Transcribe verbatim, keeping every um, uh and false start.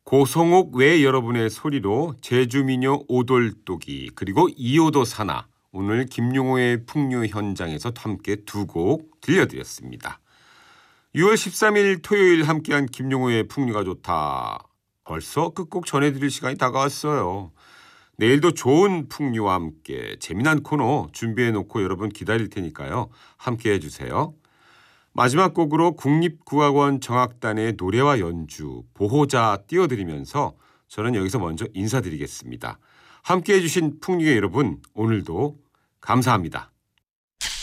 고성옥 외 여러분의 소리로 제주민요 오돌독이 그리고 이호도 사나 오늘 김용호의 풍류 현장에서 함께 두 곡 들려드렸습니다. 유월 십삼일 토요일 함께한 김용호의 풍류가 좋다. 벌써 끝곡 전해드릴 시간이 다가왔어요. 내일도 좋은 풍류와 함께 재미난 코너 준비해놓고 여러분 기다릴 테니까요. 함께해 주세요. 마지막 곡으로 국립국악원 정악단의 노래와 연주, 보호자 띄워드리면서 저는 여기서 먼저 인사드리겠습니다. 함께해 주신 풍류의 여러분, 오늘도 감사합니다.